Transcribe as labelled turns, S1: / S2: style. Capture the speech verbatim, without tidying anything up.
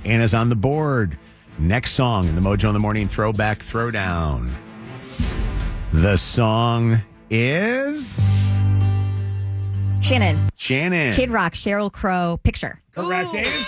S1: Anna's on the board. Next song in the Mojo in the Morning Throwback Throwdown. The song is...
S2: Shannon.
S1: Shannon.
S2: Kid Rock, Sheryl Crow, Picture.
S1: Correct.